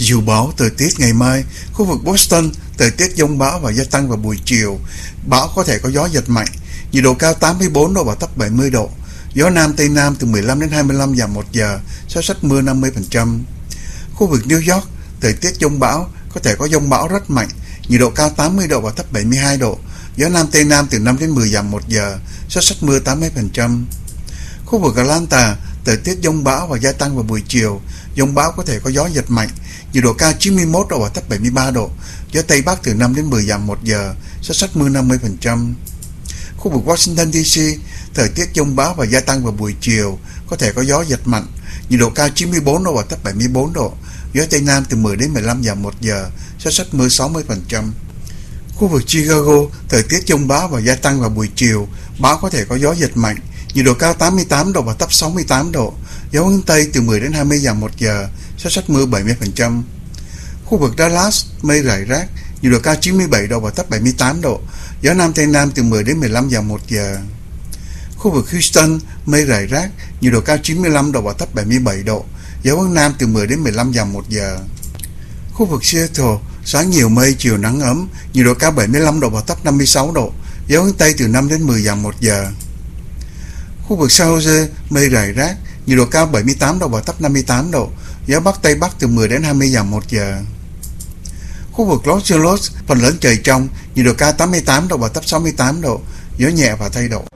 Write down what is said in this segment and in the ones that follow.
Dự báo thời tiết ngày mai, khu vực Boston, thời tiết giông bão và gia tăng vào buổi chiều. Bão có thể có gió giật mạnh, nhiệt độ cao 84 độ và thấp 70 độ. Gió Nam Tây Nam từ 15 đến 25 dặm một giờ, xác suất mưa 50%. Khu vực New York, thời tiết giông bão, có thể có giông bão rất mạnh, nhiệt độ cao 80 độ và thấp 72 độ. Gió Nam Tây Nam từ 5 đến 10 dặm một giờ, xác suất mưa 80%. Khu vực Atlanta, thời tiết giông bão và gia tăng vào buổi chiều. Giông bão có thể có gió giật mạnh, nhiệt độ cao 91 độ và thấp 73 độ. Gió Tây Bắc từ 5 đến 10 dặm một giờ, xác suất mưa 50%. Khu vực Washington DC, thời tiết giông bão và gia tăng vào buổi chiều, có thể có gió giật mạnh, nhiệt độ cao 94 độ và thấp 74 độ. Gió Tây Nam từ 10 đến 15 dặm một giờ, xác suất mưa 60%. Khu vực Chicago, thời tiết giông bão và gia tăng vào buổi chiều, bão có thể có gió giật mạnh, nhiệt độ cao 88 độ và thấp 68 độ. Gió hướng Tây từ 10 đến 20 dặm một giờ, xác suất mưa 70%. Khu vực Dallas, mây rải rác, nhiệt độ cao 97 độ và thấp 78 độ. Gió Nam Tây Nam từ 10 đến 15 dặm một giờ. Khu vực Houston, mây rải rác, nhiệt độ cao 95 độ và thấp 77 độ. Gió hướng Nam từ 10 đến 15 dặm một giờ. Khu vực Seattle, sáng nhiều mây, chiều nắng ấm, nhiệt độ cao 75 độ và thấp 56 độ. Gió hướng Tây từ 5 đến 10 dặm một giờ. Khu vực San Jose, mây rải rác, nhiệt độ cao 78 độ và thấp 58 độ. Gió Bắc Tây Bắc từ 10 đến 20 dặm một giờ. Khu vực Los Angeles, phần lớn trời trong, nhiệt độ cao 88 độ và thấp 68 độ. Gió nhẹ và thay đổi.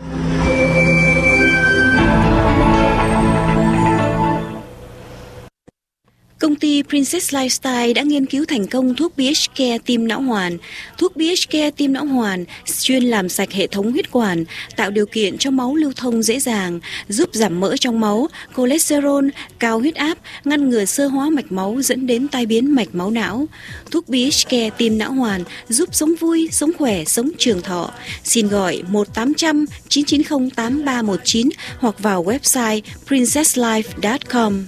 Công ty Princess Lifestyle đã nghiên cứu thành công thuốc BH Care Tim Não Hoàn. Thuốc BH Care Tim Não Hoàn chuyên làm sạch hệ thống huyết quản, tạo điều kiện cho máu lưu thông dễ dàng, giúp giảm mỡ trong máu, cholesterol, cao huyết áp, ngăn ngừa xơ hóa mạch máu dẫn đến tai biến mạch máu não. Thuốc BH Care Tim Não Hoàn giúp sống vui, sống khỏe, sống trường thọ. Xin gọi 1-800-990-8319 hoặc vào website princesslife.com.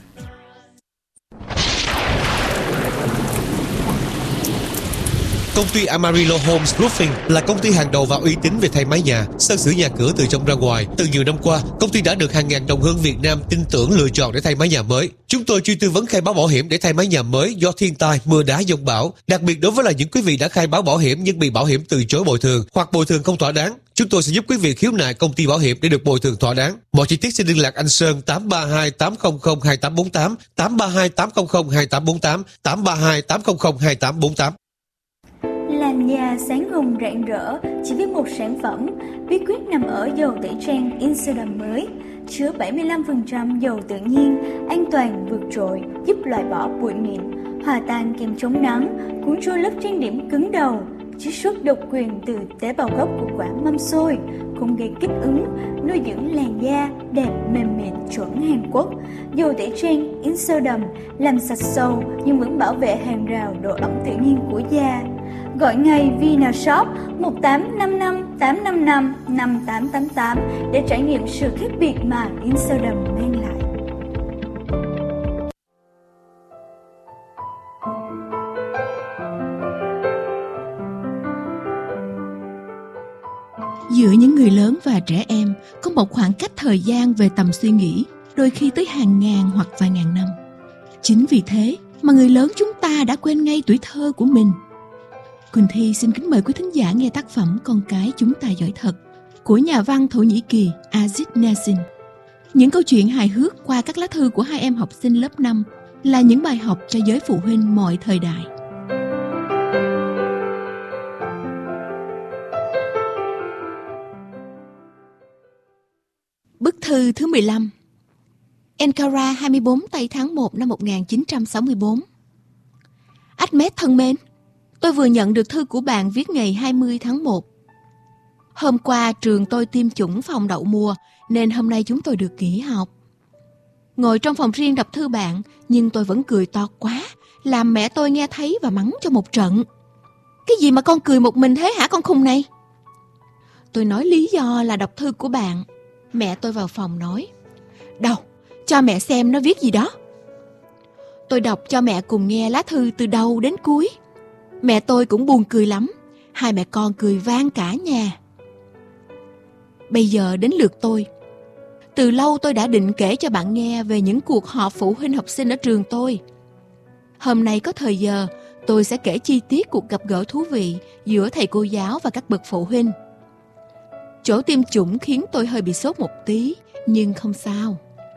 Công ty Amarillo Homes Roofing là công ty hàng đầu và uy tín về thay mái nhà, sơn sửa nhà cửa từ trong ra ngoài. Từ nhiều năm qua, công ty đã được hàng ngàn đồng hương Việt Nam tin tưởng lựa chọn để thay mái nhà mới. Chúng tôi chuyên tư vấn khai báo bảo hiểm để thay mái nhà mới do thiên tai, mưa đá, dông bão. Đặc biệt đối với là những quý vị đã khai báo bảo hiểm nhưng bị bảo hiểm từ chối bồi thường hoặc bồi thường không thỏa đáng, chúng tôi sẽ giúp quý vị khiếu nại công ty bảo hiểm để được bồi thường thỏa đáng. Mọi chi tiết xin liên lạc anh Sơn 832 800 2848, 832 800 2848, 832 800 2848. Làn da sáng hồng rạng rỡ chỉ với một sản phẩm. Bí quyết nằm ở dầu tẩy trang Insodam mới, chứa 75% dầu tự nhiên, an toàn vượt trội, giúp loại bỏ bụi mịn, hòa tan kem chống nắng, cuốn trôi lớp trang điểm cứng đầu, chiết xuất độc quyền từ tế bào gốc của quả mâm xôi, không gây kích ứng, nuôi dưỡng làn da đẹp mềm mịn chuẩn Hàn Quốc. Dầu tẩy trang Insodam làm sạch sâu nhưng vẫn bảo vệ hàng rào độ ẩm tự nhiên của da. Gọi ngay Vina Shop 1855 855 5888 để trải nghiệm sự khác biệt mà Insodam mang lại. Giữa những người lớn và trẻ em có một khoảng cách thời gian về tầm suy nghĩ, đôi khi tới hàng ngàn hoặc vài ngàn năm. Chính vì thế mà người lớn chúng ta đã quên ngay tuổi thơ của mình. Quỳnh Thi xin kính mời quý thính giả nghe tác phẩm Con cái chúng ta giỏi thật của nhà văn Thổ Nhĩ Kỳ Aziz Nesin. Những câu chuyện hài hước qua các lá thư của hai em học sinh lớp 5 là những bài học cho giới phụ huynh mọi thời đại. Bức thư thứ 15. Ankara 24 tây tháng 1 năm 1964. Ahmed thân mến, tôi vừa nhận được thư của bạn viết ngày 20 tháng 1. Hôm qua trường tôi tiêm chủng phòng đậu mùa nên hôm nay chúng tôi được nghỉ học. Ngồi trong phòng riêng đọc thư bạn nhưng tôi vẫn cười to quá, làm mẹ tôi nghe thấy và mắng cho một trận. Cái gì mà con cười một mình thế hả con khùng này? Tôi nói lý do là đọc thư của bạn. Mẹ tôi vào phòng nói, đâu, cho mẹ xem nó viết gì đó. Tôi đọc cho mẹ cùng nghe lá thư từ đầu đến cuối. Mẹ tôi cũng buồn cười lắm. Hai mẹ con cười vang cả nhà. Bây giờ đến lượt tôi. Từ lâu tôi đã định kể cho bạn nghe về những cuộc họp phụ huynh học sinh ở trường tôi. Hôm nay có thời giờ, tôi sẽ kể chi tiết cuộc gặp gỡ thú vị giữa thầy cô giáo và các bậc phụ huynh. Chỗ tiêm chủng khiến tôi hơi bị sốt một tí, nhưng không sao.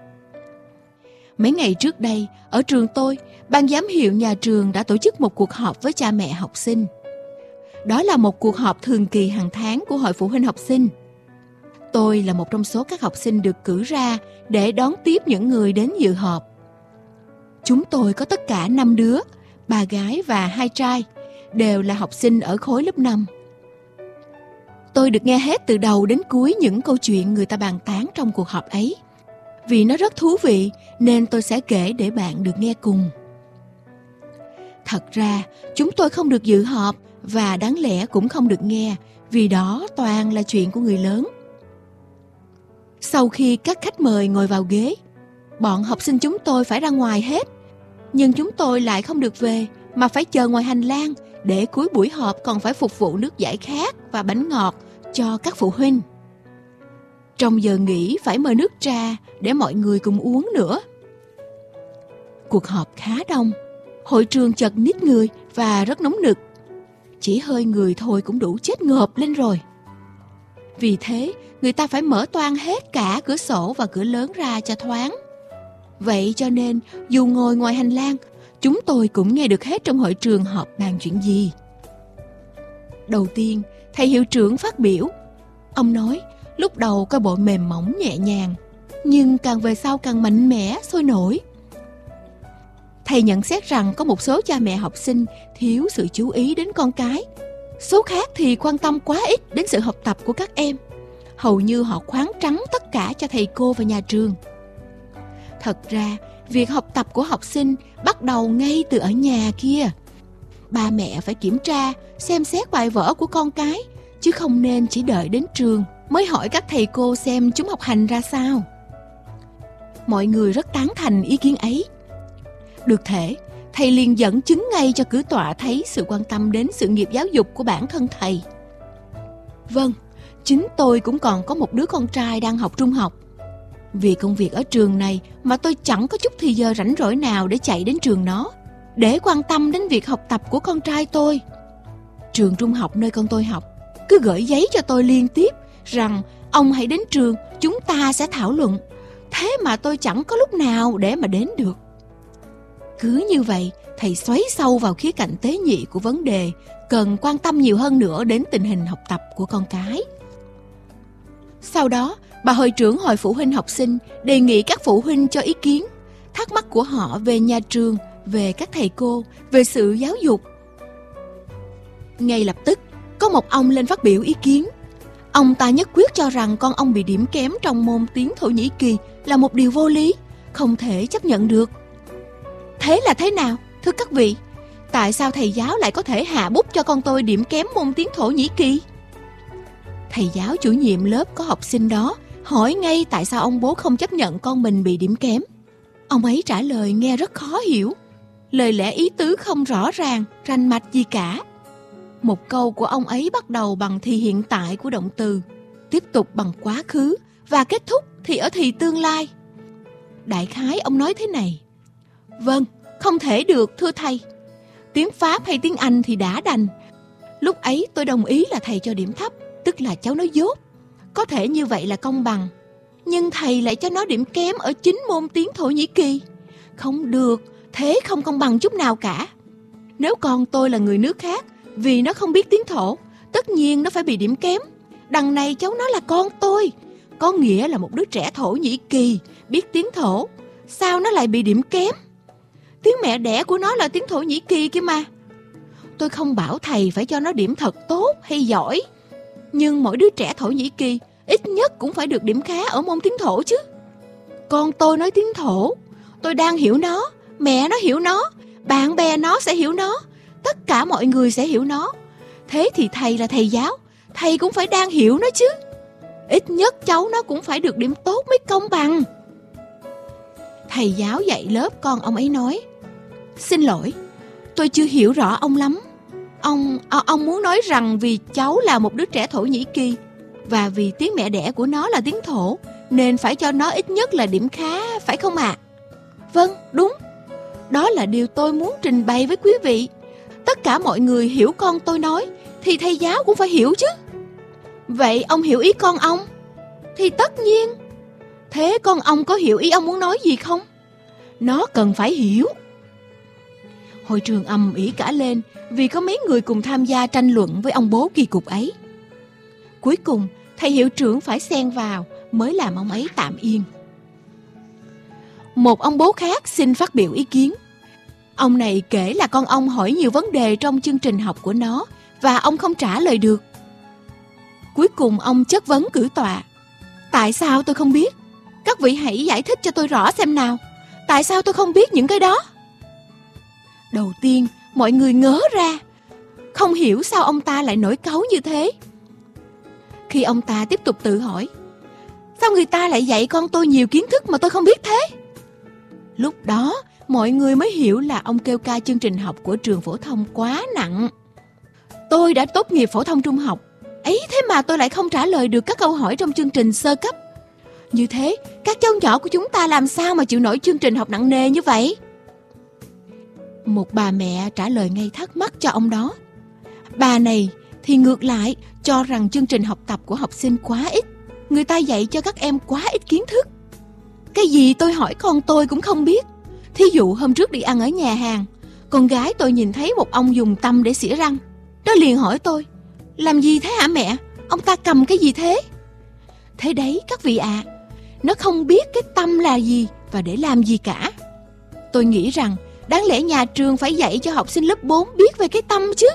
Mấy ngày trước đây, ở trường tôi, ban giám hiệu nhà trường đã tổ chức một cuộc họp với cha mẹ học sinh. Đó là một cuộc họp thường kỳ hàng tháng của Hội Phụ huynh học sinh. Tôi là một trong số các học sinh được cử ra để đón tiếp những người đến dự họp. Chúng tôi có tất cả 5 đứa, 3 gái và 2 trai, đều là học sinh ở khối lớp 5. Tôi được nghe hết từ đầu đến cuối những câu chuyện người ta bàn tán trong cuộc họp ấy. Vì nó rất thú vị nên tôi sẽ kể để bạn được nghe cùng. Thật ra, chúng tôi không được dự họp và đáng lẽ cũng không được nghe, vì đó toàn là chuyện của người lớn. Sau khi các khách mời ngồi vào ghế, bọn học sinh chúng tôi phải ra ngoài hết. Nhưng chúng tôi lại không được về mà phải chờ ngoài hành lang để cuối buổi họp còn phải phục vụ nước giải khát và bánh ngọt cho các phụ huynh. Trong giờ nghỉ phải mời nước trà để mọi người cùng uống nữa. Cuộc họp khá đông, hội trường chật ních người và rất nóng nực. Chỉ hơi người thôi cũng đủ chết ngợp lên rồi. Vì thế, người ta phải mở toang hết cả cửa sổ và cửa lớn ra cho thoáng. Vậy cho nên, dù ngồi ngoài hành lang, chúng tôi cũng nghe được hết trong hội trường họp bàn chuyện gì. Đầu tiên, thầy hiệu trưởng phát biểu. Ông nói, lúc đầu coi bộ mềm mỏng nhẹ nhàng, nhưng càng về sau càng mạnh mẽ, sôi nổi. Thầy nhận xét rằng có một số cha mẹ học sinh thiếu sự chú ý đến con cái. Số khác thì quan tâm quá ít đến sự học tập của các em. Hầu như họ khoáng trắng tất cả cho thầy cô và nhà trường. Thật ra, việc học tập của học sinh bắt đầu ngay từ ở nhà kia. Ba mẹ phải kiểm tra, xem xét bài vở của con cái, chứ không nên chỉ đợi đến trường mới hỏi các thầy cô xem chúng học hành ra sao. Mọi người rất tán thành ý kiến ấy. Được thể, thầy liền dẫn chứng ngay cho cử tọa thấy sự quan tâm đến sự nghiệp giáo dục của bản thân thầy. Vâng, chính tôi cũng còn có một đứa con trai đang học trung học. Vì công việc ở trường này mà tôi chẳng có chút thì giờ rảnh rỗi nào để chạy đến trường nó, để quan tâm đến việc học tập của con trai tôi. Trường trung học nơi con tôi học cứ gửi giấy cho tôi liên tiếp rằng ông hãy đến trường, chúng ta sẽ thảo luận. Thế mà tôi chẳng có lúc nào để mà đến được. Cứ như vậy, thầy xoáy sâu vào khía cạnh tế nhị của vấn đề, cần quan tâm nhiều hơn nữa đến tình hình học tập của con cái. Sau đó, bà hội trưởng hội phụ huynh học sinh đề nghị các phụ huynh cho ý kiến, thắc mắc của họ về nhà trường, về các thầy cô, về sự giáo dục. Ngay lập tức, có một ông lên phát biểu ý kiến. Ông ta nhất quyết cho rằng con ông bị điểm kém trong môn tiếng Thổ Nhĩ Kỳ là một điều vô lý, không thể chấp nhận được. Thế là thế nào, thưa các vị? Tại sao thầy giáo lại có thể hạ bút cho con tôi điểm kém môn tiếng Thổ Nhĩ Kỳ? Thầy giáo chủ nhiệm lớp có học sinh đó hỏi ngay tại sao ông bố không chấp nhận con mình bị điểm kém. Ông ấy trả lời nghe rất khó hiểu, lời lẽ ý tứ không rõ ràng, rành mạch gì cả. Một câu của ông ấy bắt đầu bằng thì hiện tại của động từ, tiếp tục bằng quá khứ và kết thúc thì ở thì tương lai. Đại khái ông nói thế này: vâng, không thể được thưa thầy. Tiếng Pháp hay tiếng Anh thì đã đành. Lúc ấy tôi đồng ý là thầy cho điểm thấp, tức là cháu nó dốt. Có thể như vậy là công bằng. Nhưng thầy lại cho nó điểm kém ở chính môn tiếng Thổ Nhĩ Kỳ. Không được, thế không công bằng chút nào cả. Nếu con tôi là người nước khác, vì nó không biết tiếng Thổ, tất nhiên nó phải bị điểm kém. Đằng này cháu nó là con tôi, có nghĩa là một đứa trẻ Thổ Nhĩ Kỳ biết tiếng Thổ. Sao nó lại bị điểm kém? Tiếng mẹ đẻ của nó là tiếng Thổ Nhĩ Kỳ kia mà. Tôi không bảo thầy phải cho nó điểm thật tốt hay giỏi, nhưng mỗi đứa trẻ Thổ Nhĩ Kỳ ít nhất cũng phải được điểm khá ở môn tiếng Thổ chứ. Con tôi nói tiếng Thổ, tôi đang hiểu nó, mẹ nó hiểu nó, bạn bè nó sẽ hiểu nó, tất cả mọi người sẽ hiểu nó. Thế thì thầy là thầy giáo, thầy cũng phải đang hiểu nó chứ. Ít nhất cháu nó cũng phải được điểm tốt mới công bằng. Thầy giáo dạy lớp con ông ấy nói: xin lỗi, tôi chưa hiểu rõ ông lắm. Ông muốn nói rằng vì cháu là một đứa trẻ Thổ Nhĩ Kỳ và vì tiếng mẹ đẻ của nó là tiếng Thổ nên phải cho nó ít nhất là điểm khá, phải không ạ? Vâng, đúng. Đó là điều tôi muốn trình bày với quý vị. Tất cả mọi người hiểu con tôi nói, thì thầy giáo cũng phải hiểu chứ. Vậy ông hiểu ý con ông? Thì tất nhiên. Thế con ông có hiểu ý ông muốn nói gì không? Nó cần phải hiểu. Hội trường ầm ĩ cả lên vì có mấy người cùng tham gia tranh luận với ông bố kỳ cục ấy. Cuối cùng, thầy hiệu trưởng phải xen vào mới làm ông ấy tạm yên. Một ông bố khác xin phát biểu ý kiến. Ông này kể là con ông hỏi nhiều vấn đề trong chương trình học của nó và ông không trả lời được. Cuối cùng ông chất vấn cử tọa. Tại sao tôi không biết? Các vị hãy giải thích cho tôi rõ xem nào. Tại sao tôi không biết những cái đó? Đầu tiên, mọi người ngớ ra. Không hiểu sao ông ta lại nổi cáu như thế. Khi ông ta tiếp tục tự hỏi, sao người ta lại dạy con tôi nhiều kiến thức mà tôi không biết thế? Lúc đó, mọi người mới hiểu là ông kêu ca chương trình học của trường phổ thông quá nặng. Tôi đã tốt nghiệp phổ thông trung học, ấy thế mà tôi lại không trả lời được các câu hỏi trong chương trình sơ cấp. Như thế, các cháu nhỏ của chúng ta làm sao mà chịu nổi chương trình học nặng nề như vậy? Một bà mẹ trả lời ngay thắc mắc cho ông đó. Bà này thì ngược lại cho rằng chương trình học tập của học sinh quá ít. Người ta dạy cho các em quá ít kiến thức. Cái gì tôi hỏi con tôi cũng không biết. Thí dụ hôm trước đi ăn ở nhà hàng, con gái tôi nhìn thấy một ông dùng tăm để xỉa răng. Nó liền hỏi tôi, làm gì thế hả mẹ? Ông ta cầm cái gì thế? Thế đấy các vị ạ, nó không biết cái tăm là gì và để làm gì cả. Tôi nghĩ rằng đáng lẽ nhà trường phải dạy cho học sinh lớp 4 biết về cái tăm chứ.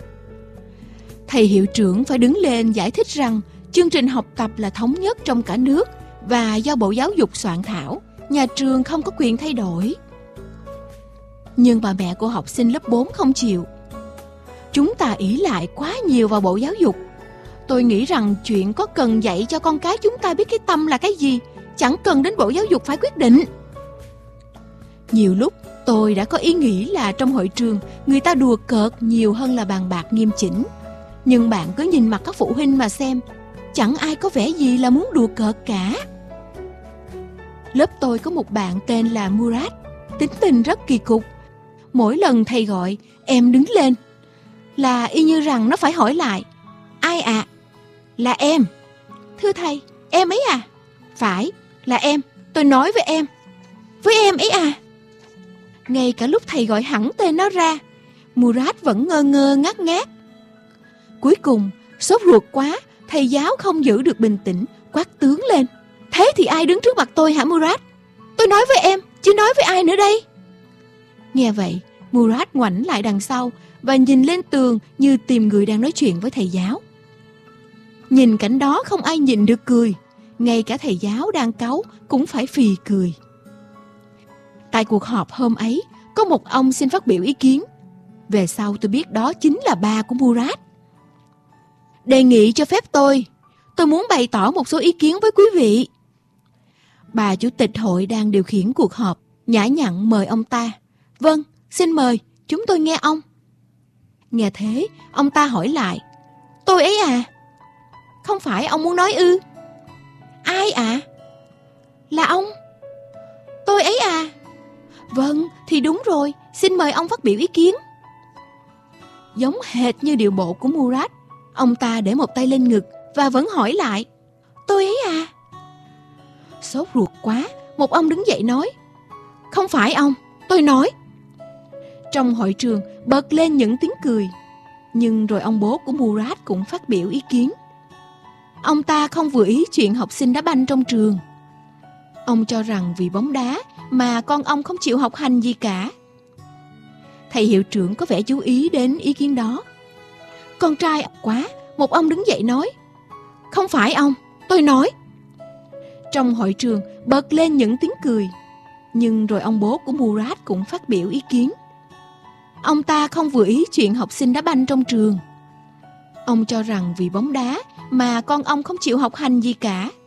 Thầy hiệu trưởng phải đứng lên giải thích rằng chương trình học tập là thống nhất trong cả nước và do Bộ Giáo dục soạn thảo, nhà trường không có quyền thay đổi. Nhưng bà mẹ của học sinh lớp 4 không chịu. Chúng ta ỷ lại quá nhiều vào Bộ Giáo dục. Tôi nghĩ rằng chuyện có cần dạy cho con cái chúng ta biết cái tăm là cái gì, chẳng cần đến Bộ Giáo dục phải quyết định. Nhiều lúc tôi đã có ý nghĩ là trong hội trường người ta đùa cợt nhiều hơn là bàn bạc nghiêm chỉnh. Nhưng bạn cứ nhìn mặt các phụ huynh mà xem, chẳng ai có vẻ gì là muốn đùa cợt cả. Lớp tôi có một bạn tên là Murat, tính tình rất kỳ cục. Mỗi lần thầy gọi, em đứng lên là y như rằng nó phải hỏi lại. Ai ạ? Là em. Thưa thầy, em ấy à? Phải, là em, tôi nói với em. Với em ấy à? Ngay cả lúc thầy gọi hẳn tên nó ra, Murat vẫn ngơ ngơ ngác ngác. Cuối cùng, sốt ruột quá, thầy giáo không giữ được bình tĩnh, quát tướng lên. Thế thì ai đứng trước mặt tôi hả Murat? Tôi nói với em, chứ nói với ai nữa đây? Nghe vậy, Murat ngoảnh lại đằng sau và nhìn lên tường như tìm người đang nói chuyện với thầy giáo. Nhìn cảnh đó không ai nhịn được cười, ngay cả thầy giáo đang cáu cũng phải phì cười. Tại cuộc họp hôm ấy, có một ông xin phát biểu ý kiến. Về sau tôi biết đó chính là ba của Murat. Đề nghị cho phép tôi muốn bày tỏ một số ý kiến với quý vị. Bà chủ tịch hội đang điều khiển cuộc họp, nhã nhặn mời ông ta. Vâng, xin mời, chúng tôi nghe ông. Nghe thế, ông ta hỏi lại. Tôi ấy à? Không phải ông muốn nói ư? Ai ạ? Là ông. Tôi ấy à? Vâng, thì đúng rồi, xin mời ông phát biểu ý kiến. Giống hệt như điệu bộ của Murat, ông ta để một tay lên ngực và vẫn hỏi lại. Tôi ấy à? Sốt ruột quá, một ông đứng dậy nói. Không phải ông, tôi nói. Trong hội trường bật lên những tiếng cười. Nhưng rồi ông bố của Murat cũng phát biểu ý kiến. Ông ta không vừa ý chuyện học sinh đá banh trong trường. Ông cho rằng vì bóng đá mà con ông không chịu học hành gì cả. Thầy hiệu trưởng có vẻ chú ý đến ý kiến đó. Con trai quá, một ông đứng dậy nói. Không phải ông, tôi nói. Trong hội trường bật lên những tiếng cười. Nhưng rồi ông bố của Murat cũng phát biểu ý kiến. Ông ta không vừa ý chuyện học sinh đá banh trong trường. Ông cho rằng vì bóng đá mà con ông không chịu học hành gì cả.